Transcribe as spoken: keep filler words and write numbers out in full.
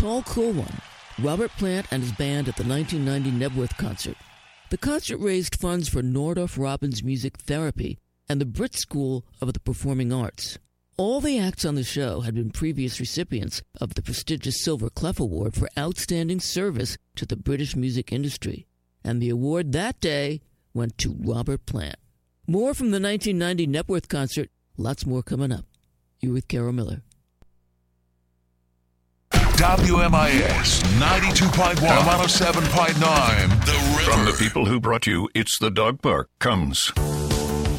Tall Cool One, Robert Plant and his band at the nineteen ninety Knebworth concert. The concert raised funds for Nordhoff Robbins Music Therapy and the Brit School of the Performing Arts. All the acts on the show had been previous recipients of the prestigious Silver Clef Award for outstanding service to the British music industry, and the award that day went to Robert Plant. More from the nineteen ninety Knebworth concert, lots more coming up. You're with Carol Miller. W M I S ninety-two point one and one oh seven point nine. The River. From the people who brought you It's the Dog Park comes